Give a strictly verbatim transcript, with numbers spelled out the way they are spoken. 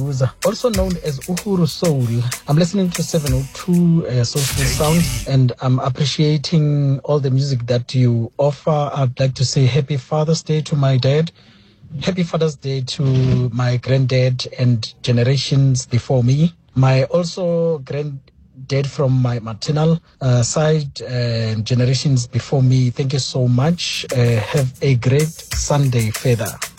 also known as Uhuru Soul. I'm listening to seven oh two uh, Soulful Sound, and I'm appreciating all the music that you offer. I'd like to say happy Father's Day to my dad. Happy Father's Day to my granddad and generations before me. My also granddad from my maternal uh, side and generations before me. Thank you so much. Uh, have a great Sunday further.